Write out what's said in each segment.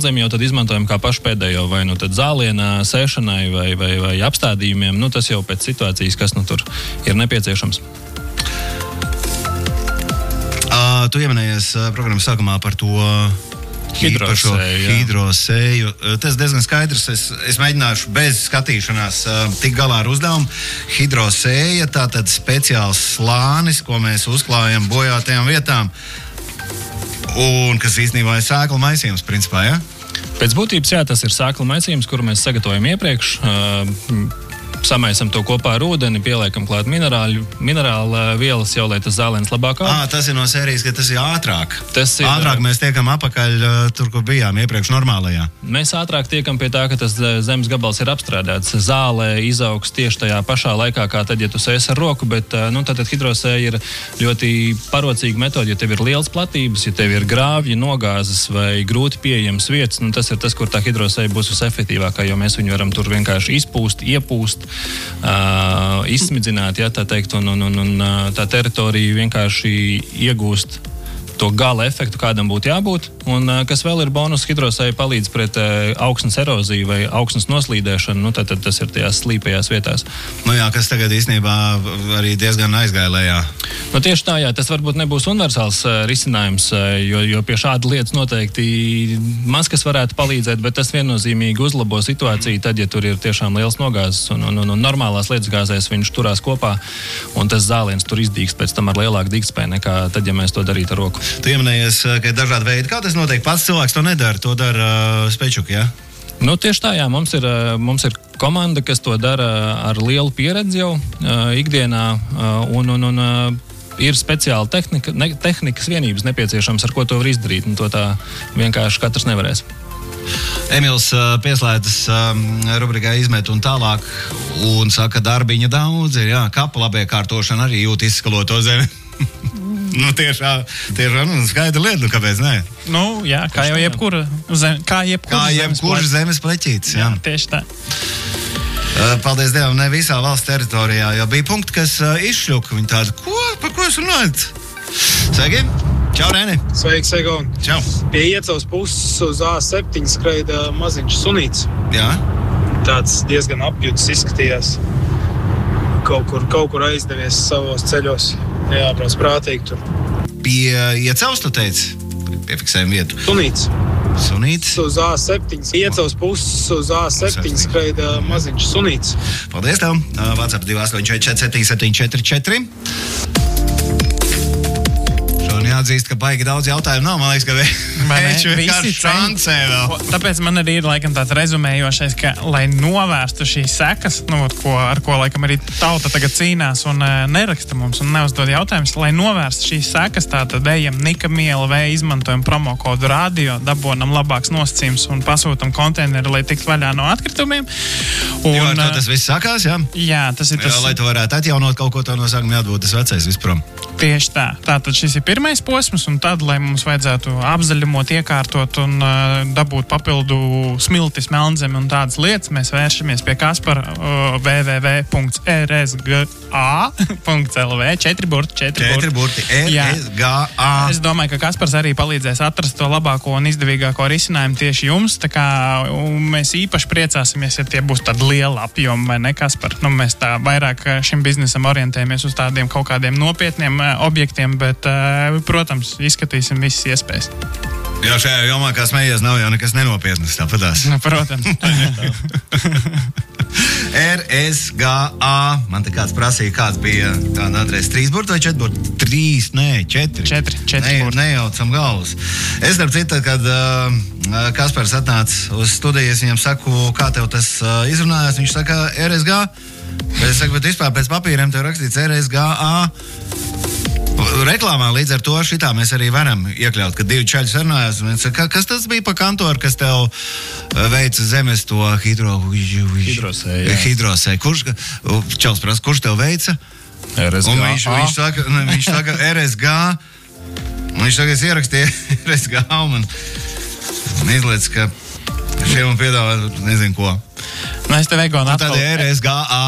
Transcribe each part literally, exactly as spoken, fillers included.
smeldzemi jau tad izmantojam kā pašu pēdējo, vai nu tad zālienā, sēšanai vai, vai, vai apstādījumiem. Nu, tas jau pēc situācijas, kas nu tur ir nepieciešams. Uh, tu ieminējies uh, programmas sākumā par to hidrosēju. hidrosēju. Tas diezgan skaidrs. Es, es mēģināšu bez skatīšanās uh, tik galā ar uzdevumu. Hidrosēja, tātad speciāls slānis, ko mēs uzklājam bojātajām vietām. Un kas īstenībā ir sēklu maisījums, principā, ja? Pēc būtības, jā, tas ir sēklu maisījums, kuru mēs sagatavojam iepriekš. Uh, Samaisam to kopā ar ūdeni, pieliekam klāt minerāļu, minerāla vielas jau, lai tas zālēns labāk aug. Ah, tas ir no sērijas, ka tas ir ātrāk. Tas ir, ātrāk mēs tiekam apakaļ tur, kur bijām iepriekš normālajā. Mēs ātrāk tiekam pie tā, ka tas zemes gabals ir apstrādāts. Zālē izaugs tieši tajā pašā laikā, kā tad, ja tu sēsi ar roku, bet nu, tātad hidrosēja ir ļoti parocīga metode, ja tev ir liels platības, ja tev ir grāvji, nogāzes vai grūti pieejams vietas, nu, tas ir tas, kur tā hidrosēja būs visefektīvākā, jo mēs viņu varam tur vienkārši izpūst, iepūst, Uh, izsmidzināt, ja, tā teikt, un, un, un, un tā teritorija vienkārši iegūst to gala efektu, kādam būtu jābūt. Un kas vēl ir bonus, hidrosēja palīdz pret uh, augsnes eroziju vai augsnes noslīdēšanu, nu tad, tad tas ir tajās slīpajās vietās. Nu jā, kas tagad īstenībā arī diezgan aizgāja lejā. Nu tieši tā, jā, tas varbūt nebūs universāls uh, risinājums, uh, jo, jo pie šāda lietas noteikti maz kas varētu palīdzēt, bet tas viennozīmīgi uzlabo situāciju tad, ja tur ir tiešām liels nogāzes un, un, un, un normālās lietas gāzēs viņš turās kopā un tas zāliens tur izdīgst pēc tam ar lielāku dīgstspēju nekā tad, ja mēs to darītu ar roku. Tu ieminējies, ka ir dažādi veidi. Kā tas notiek? Pats cilvēks to nedara, to dara uh, spečuki, jā? Ja? Nu, tieši tā, jā. Mums ir, mums ir komanda, kas to dara ar lielu pieredzi jau uh, ikdienā, uh, un, un, un uh, ir speciāla tehnika, ne, tehnikas vienības nepieciešams, ar ko to var izdarīt, un to tā vienkārši katrs nevarēs. Emils uh, pieslēdzas um, rubrikā izmet un tālāk, un saka, darbiņa daudz ir, jā, kapu labiekārtošana arī jūt izskaloto zemi. Nu, tiešām, tiešām nu, skaidra lieta, nu, kāpēc ne? Nu, jā, kā jau jebkura, zem, kā jebkura kā jebkurš zemes pleķītis, jā. Jā, tieši tā. Uh, paldies Dievam, ne visā valsts teritorijā, jo bija punkti, kas uh, izšļuka. Viņi tādi, ko? Par ko es runājat? Sveiki! Čau, Rēni! Sveiki, Segon! Čau! Pie Iecavas puses uz A septiņi skraida maziņš sunīts. Jā? Tāds diezgan apjūts izskatījās. Kaut kur, kaut kur aizdevies savos ceļos. Jābrauc prātīgi tur. Pie Iecavas, tu teici? Piefiksējam vietu. Sunīts. Sunīts? Uz A septiņi. Iecavas puses uz A septiņi skraida maziņš sunīts. Paldies tev. WhatsApp divi astoņi četri septiņi septiņi četri četri. Jāatzīst, ka baigi daudz jautājumu nav. Man liekas, ka viņš vienkārši šancē vēl. Tāpēc man arī ir laikam tāds rezumējošais, ka, lai novērstu šīs sekas, nu, ko, ar ko laikam arī tauta tagad cīnās un uh, neraksta mums un neuzdod jautājumus, lai novērstu šīs sekas, tātad ejam Nikamiela vai izmantojam promokodu radio, dabonam labāks nosacījums un pasūtam konteineru, lai tikt vaļā no atkritumiem. Un, jo ar to tas viss sākās, jā? Jā, tas ir tas. Jā, lai tu varētu atjaunot kaut ko, to no sākuma jāatbūt tas vecais visprom. Tieši tā. Tātad šis ir pirmais posms, un tad, lai mums vajadzētu apzaļumot, iekārtot un uh, dabūt papildu smiltis, melnzemi un tādas lietas, mēs vēršamies pie Kaspara uh, w w w punkts r s g a punkts l v četri burti, četri burti, r s g a. Es domāju, ka Kaspars arī palīdzēs atrast to labāko un izdevīgāko risinājumu tieši jums, tā kā mēs īpaši priecāsimies, ja tie būs tādi lieli apjomi, vai ne, Kaspar? Nu, mēs tā vairāk šim biznesam orientējamies uz tādiem kaut kādiem nopietniem objektiem, bet, protams, izskatīsim visas iespējas. Jā, šajā jomā, kā smējies, nav jau nekas nenopietnas, tāpatās. Nu, protams. R S G A. Man te kāds prasīja, kāds bija tāda adrese. Trīs burti vai četri burti? Trīs, nē, četri. Četri, četri ne, burti. Nejaucam galvas. Es, starp citu, kad uh, Kaspars atnāca uz studijas, viņam saku, kā tev tas uh, izrunājās, viņš saka R S G A. Es saku, bet vispār pēc papīriem tev rakstīts R S G A. Reklāmā līdz ar to šitā mēs arī varam iekļaut, kad divi čaļi sarunājās. Ka, kas tas bija pa kantoru, kas tev veica zemes to hidro... Hidrosēju. Hidrosēju. Kurš, čals prasa, kurš tev veica? R S G A. Un viņš, viņš saka, ne, viņš saka R S G A. Un viņš saka, es ierakstīju R S G A un man izliec, ka šie man piedāvā nezinu ko. Nu, es tev Egon atkal... Tad R S G A.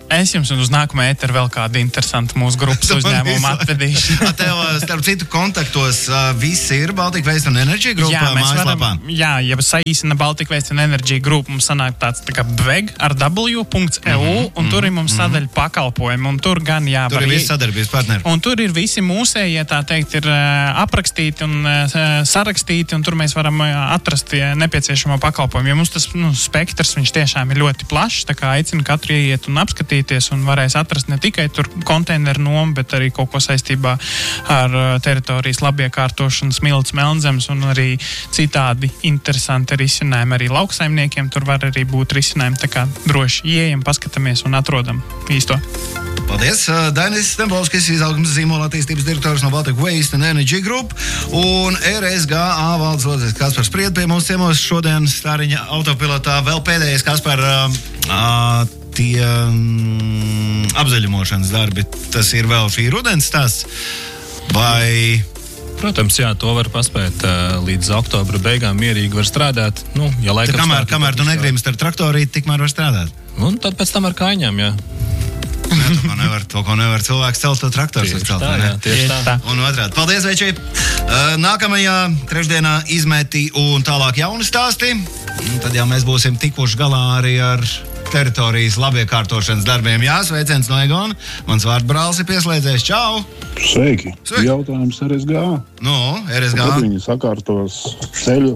es jums uz nākamo ēteru vēl kādu interesantu mūsu grupas uzņēmumu atvedīšu. Tev, starp citu, kontaktos uh, viss ir Baltic Waste and Energy grupa mājaslapā? Varam, jā, ja saīsina Baltic Waste and Energy grupu, mums sanāk tāds tā kā bveg ar w punkts e u, mm-hmm, un tur ir mums mm-hmm. sadaļa pakalpojumi, un tur gan jā. Tur ir visi sadarbības partneri. Un tur ir visi mūsējie, tā teikt, ir uh, aprakstīti un uh, sarakstīti, un tur mēs varam uh, atrast uh, nepieciešamo pakalpojumu. Jo mums tas nu, spektrs, viņš tiešām ir ļoti plašs, tā kā aicinu katru ieiet un apskatīties, un varēs atrast ne tikai tur konteineru nomu, bet arī kaut ko saistībā ar uh, teritorijas labiekārtošanu, smilts, melnzemes un arī citādi interesanti risinājumi. Arī lauksaimniekiem tur var arī būt risinājumi, tā kā droši ieejam, paskatāmies un atrodam īsto. Paldies! Dainis Stempolskis, izaugsmes zīmola attīstības direktors no Baltic Waste and Energy Group, un R S G A valdes loceklis Kaspars Spried pie mums ciemos šodien Stāriņa autopilotā. Vēl pēdējais, Kaspar, uh, tie um, apzaļumošanas darbi, tas ir vēl šī rudens stāsts, vai... Protams, jā, to var paspēt uh, līdz oktobra beigām mierīgi var strādāt. Nu, ja laikam kamēr, kamēr tu negrimst ar traktorīti, tikmēr var strādāt. Un tad pēc tam ar kājām, jā. Jā, to, ko nevar, to, ko nevar cilvēks celt, to traktors var celt. Tā, jā, tieši tā. Un otrādi. Paldies, Veči! Uh, nākamajā trešdienā izmeti un tālāk jauni stāsti. Tad jau mēs būsim tikuši galā arī ar teritorijas labiekārtošanas darbiem. Jā, sveiciens no Egona. Mans vārds brālis ir pieslēdzies. Čau! Sveiki! Sveiki. Jautājums R S G A. Nu, R S G A. Kad viņi sakārtos ceļu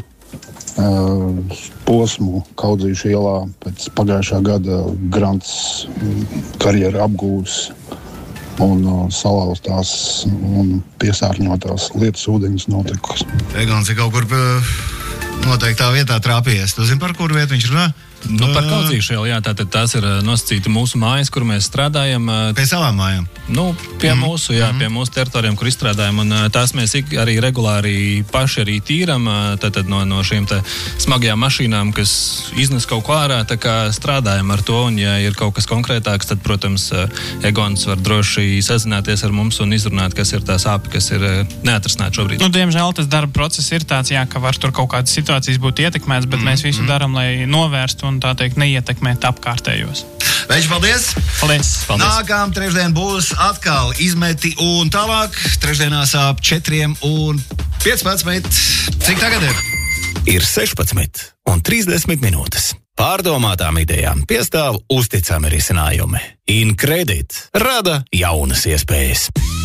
uh, posmu Kaudzīšu ielā pēc pagājušā gada grants karjera apgūves un uh, salauztās un piesārņotās lietas ūdeņas notikusi. Egons ir kaut kur uh, noteiktā vietā trāpījies. Tu zini, par kuru vietu viņš runā? Nu, par Kaudzīšu ielu, jā, tātad tās ir nosacīti mūsu mājas, kur mēs strādājam. Pie savām mājām? Nu, pie mm. mūsu, jā, mm. pie mūsu teritorijām, kur izstrādājam, un tās mēs arī regulāri paši arī tīram, tātad no, no šīm te smagajām mašīnām, kas iznes kaut ko ārā, tā kā strādājam ar to, un ja ir kaut kas konkrētāks, tad, protams, Egons var droši sazināties ar mums un izrunāt, kas ir tā sāpe, kas ir neatrasināta šobrīd. Nu, diemžēl tas darba process ir tāds, jā, ka var tur kaut kādas situācijas būt ietekmēts, bet mm. mēs visu mm. daram, lai novērstu un tā teikt neietekmēt apkārtējos. Veči, paldies! Paldies! Paldies. Nākam trešdien būs atkal izmeti un tālāk. Trešdienās ap četriem un piecpadsmit. Cik tagad ir? Ir sešpadsmit un trīsdesmit minūtes. Pārdomātām idejām piestāv uzticami risinājumi. Incredit rada jaunas iespējas.